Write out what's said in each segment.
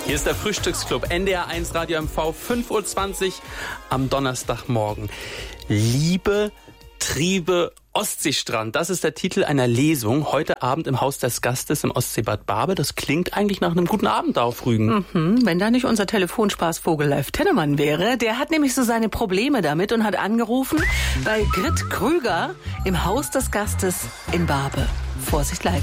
Hier ist der Frühstücksclub NDR1 Radio MV 5:20 Uhr am Donnerstagmorgen. Liebe, Triebe, Ostseestrand, das ist der Titel einer Lesung heute Abend im Haus des Gastes im Ostseebad Barbe. Das klingt eigentlich nach einem guten Abend da auf Rügen. Wenn da nicht unser Telefonspaßvogel Leif Tennemann wäre. Der hat nämlich so seine Probleme damit und hat angerufen bei Grit Krüger im Haus des Gastes in Barbe. Vorsicht live.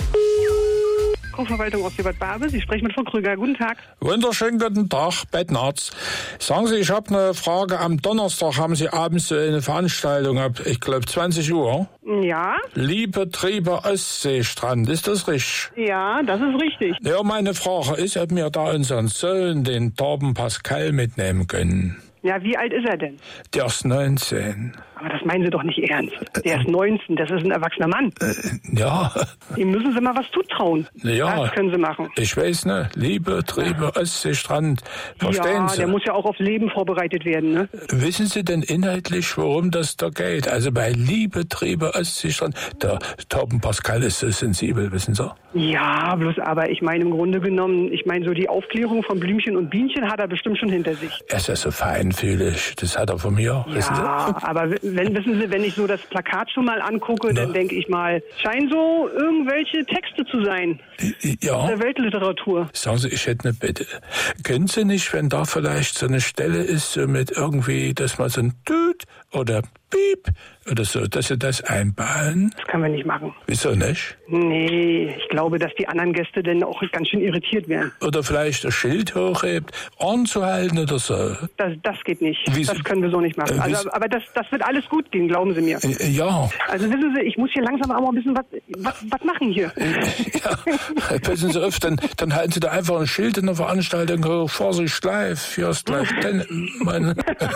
Verwaltung Ostseebad Barbe. Sie sprechen mit Frau Krüger. Guten Tag. Wunderschönen guten Tag, Bettenarzt. Sagen Sie, ich habe eine Frage. Am Donnerstag haben Sie abends eine Veranstaltung ab, ich glaube, 20 Uhr. Ja? Liebe Triebe Ostseestrand, ist das richtig? Ja, das ist richtig. Ja, meine Frage ist, ob wir da unseren Sohn, den Torben Pascal, mitnehmen können. Ja, wie alt ist er denn? Der ist 19. Aber das meinen Sie doch nicht ernst. Der ist 19, das ist ein erwachsener Mann. Ja. Ihm müssen Sie mal was zutrauen. Ja. Das können Sie machen. Ich weiß, ne? Liebe Triebe Ostseestrand. Verstehen Sie? Ja, der muss ja auch aufs Leben vorbereitet werden, ne? Wissen Sie denn inhaltlich, worum das da geht? Also bei Liebe Triebe Ostseestrand, der Torben Pascal ist so sensibel, wissen Sie? Ja, bloß aber ich meine im Grunde genommen, so die Aufklärung von Blümchen und Bienchen hat er bestimmt schon hinter sich. Er ist ja so feinfühlig, das hat er von mir, wissen Sie? Ja, aber wenn ich so das Plakat schon mal angucke, dann denke ich mal, scheinen so irgendwelche Texte zu sein. Ja. Aus der Weltliteratur. Sagen Sie, ich hätte eine Bitte. Können Sie nicht, wenn da vielleicht so eine Stelle ist, so mit irgendwie, dass man so ein Tüt oder Piep oder so, dass Sie das einbauen? Das können wir nicht machen. Wieso nicht? Nee, ich glaube, dass die anderen Gäste dann auch ganz schön irritiert werden. Oder vielleicht das Schild hochhebt, anzuhalten oder so. Das geht nicht. Wieso? Das können wir so nicht machen. Aber das wird alles gut gehen, glauben Sie mir. Ja. Also wissen Sie, ich muss hier langsam aber ein bisschen was machen hier. Ja, passen Sie auf, dann halten Sie da einfach ein Schild in der Veranstaltung hoch. Vorsicht live, hier ist Leif Tennemann.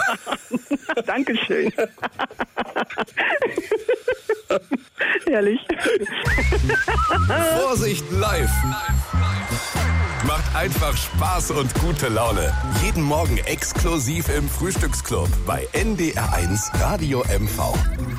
Dankeschön. Ehrlich. Vorsicht live. Macht einfach Spaß und gute Laune. Jeden Morgen exklusiv im Frühstücksclub bei NDR1 Radio MV.